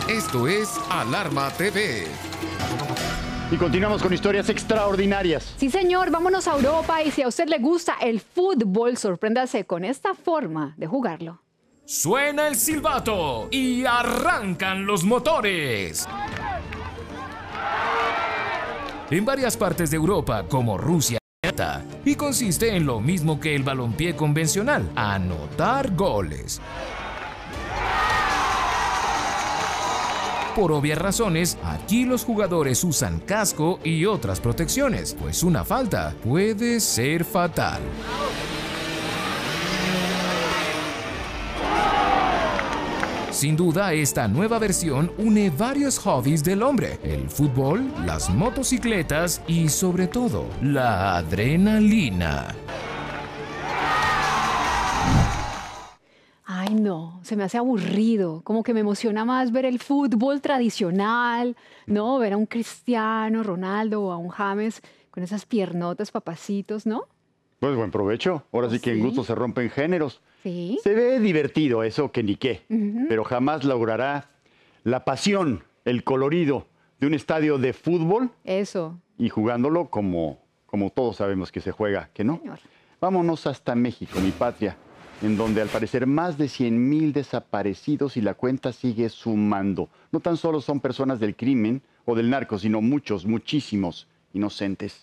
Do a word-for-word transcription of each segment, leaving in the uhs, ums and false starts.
Esto es Alarma T V. Y continuamos con historias extraordinarias. Sí, señor, vámonos a Europa y si a usted le gusta el fútbol, sorpréndase con esta forma de jugarlo. Suena el silbato y arrancan los motores. En varias partes de Europa, como Rusia, y consiste en lo mismo que el balompié convencional, anotar goles. Por obvias razones, aquí los jugadores usan casco y otras protecciones, pues una falta puede ser fatal. Sin duda, esta nueva versión une varios hobbies del hombre: el fútbol, las motocicletas y, sobre todo, la adrenalina. Ay, no, se me hace aburrido, como que me emociona más ver el fútbol tradicional, ¿no? Ver a un Cristiano Ronaldo o a un James con esas piernotas, papacitos, ¿no? Pues buen provecho. Ahora sí que en gusto se rompen géneros. Sí. Se ve divertido eso que ni qué, Uh-huh. pero jamás logrará la pasión, el colorido de un estadio de fútbol Eso. y jugándolo como, como todos sabemos que se juega, ¿que no? Señor. Vámonos hasta México, mi patria, en donde al parecer más de cien mil desaparecidos y la cuenta sigue sumando. No tan solo son personas del crimen o del narco, sino muchos, muchísimos inocentes.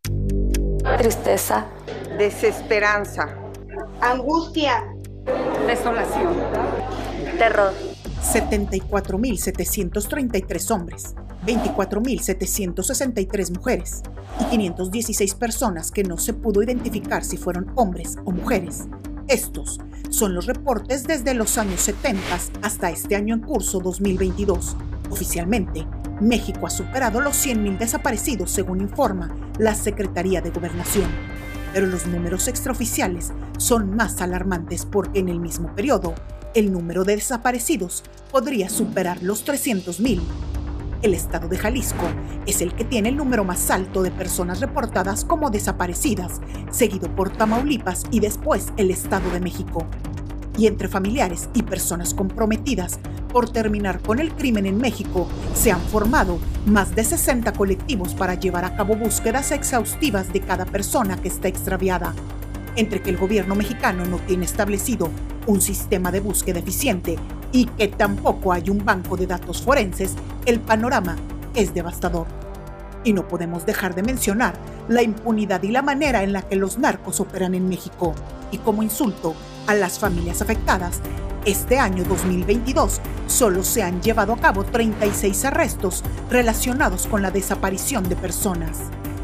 Tristeza, desesperanza, angustia, desolación, terror. setenta y cuatro mil setecientos treinta y tres hombres, veinticuatro mil setecientos sesenta y tres mujeres y quinientas dieciséis personas que no se pudo identificar si fueron hombres o mujeres. Estos son los reportes desde los años setenta hasta este año en curso dos mil veintidós. Oficialmente, México ha superado los cien mil desaparecidos, según informa la Secretaría de Gobernación. Pero los números extraoficiales son más alarmantes porque en el mismo periodo, el número de desaparecidos podría superar los trescientos mil. El estado de Jalisco es el que tiene el número más alto de personas reportadas como desaparecidas, seguido por Tamaulipas y después el Estado de México. Y entre familiares y personas comprometidas por terminar con el crimen en México, se han formado más de sesenta colectivos para llevar a cabo búsquedas exhaustivas de cada persona que está extraviada. Entre que el gobierno mexicano no tiene establecido un sistema de búsqueda eficiente y que tampoco hay un banco de datos forenses, el panorama es devastador. Y no podemos dejar de mencionar la impunidad y la manera en la que los narcos operan en México. Y como insulto a las familias afectadas, este año dos mil veintidós solo se han llevado a cabo treinta y seis arrestos relacionados con la desaparición de personas.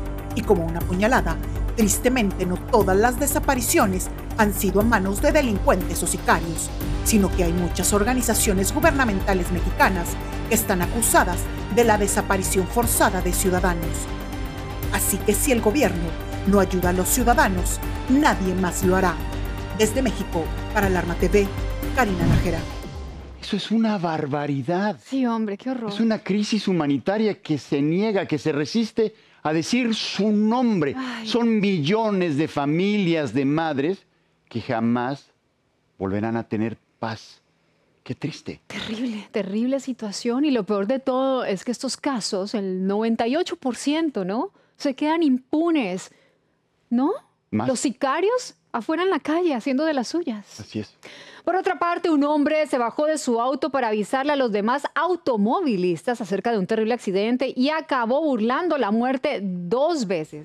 Y como una puñalada, tristemente no todas las desapariciones han sido a manos de delincuentes o sicarios, sino que hay muchas organizaciones gubernamentales mexicanas que están acusadas de la desaparición forzada de ciudadanos. Así que si el gobierno no ayuda a los ciudadanos, nadie más lo hará. Desde México, para Alarma T V, Karina Nájera. Eso es una barbaridad. Sí, hombre, qué horror. Es una crisis humanitaria que se niega, que se resiste a decir su nombre. Ay. Son millones de familias, de madres, que jamás volverán a tener paz. Qué triste. Terrible, terrible situación. Y lo peor de todo es que estos casos, el noventa y ocho por ciento, ¿no? Se quedan impunes, ¿no? ¿Más? Los sicarios afuera en la calle haciendo de las suyas. Así es. Por otra parte, un hombre se bajó de su auto para avisarle a los demás automovilistas acerca de un terrible accidente y acabó burlando la muerte dos veces.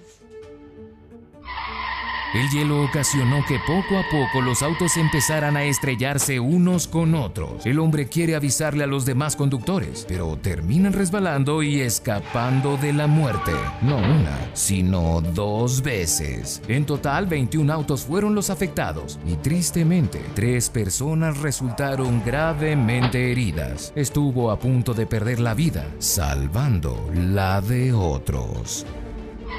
El hielo ocasionó que poco a poco los autos empezaran a estrellarse unos con otros. El hombre quiere avisarle a los demás conductores, pero terminan resbalando y escapando de la muerte. No una, sino dos veces. En total, veintiún autos fueron los afectados y tristemente, tres personas resultaron gravemente heridas. Estuvo a punto de perder la vida, salvando la de otros.